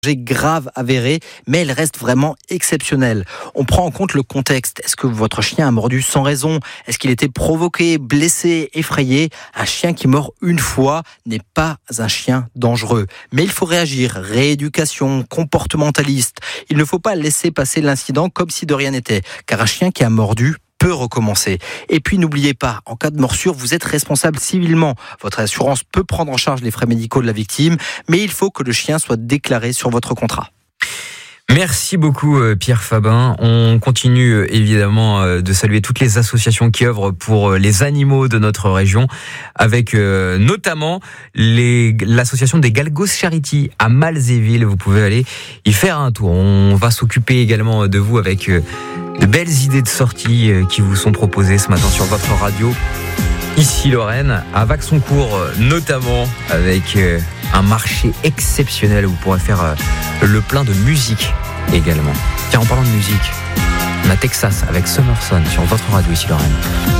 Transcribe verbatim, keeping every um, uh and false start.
grave avérée, mais elle reste vraiment exceptionnelle. On prend en compte le contexte. Est-ce que votre chien a mordu sans raison ? Est-ce qu'il était provoqué, blessé, effrayé ? Un chien qui mord une fois n'est pas un chien dangereux. Mais il faut réagir. Rééducation, comportementaliste. Il ne faut pas laisser passer l'incident comme si de rien n'était. Car un chien qui a mordu peut recommencer. Et puis n'oubliez pas, en cas de morsure, vous êtes responsable civilement. Votre assurance peut prendre en charge les frais médicaux de la victime, mais il faut que le chien soit déclaré sur votre contrat. Merci beaucoup Pierre Fabin. On continue évidemment de saluer toutes les associations qui œuvrent pour les animaux de notre région, avec notamment les, l'association des Galgos Charity à Malzéville. Vous pouvez aller y faire un tour. On va s'occuper également de vous avec de belles idées de sortie qui vous sont proposées ce matin sur votre radio. Ici Lorraine, à Vaxoncourt notamment, avec un marché exceptionnel où vous pourrez faire le plein de musique également. Tiens, en parlant de musique, on a Texas avec Summer Sun sur votre radio ici Lorraine.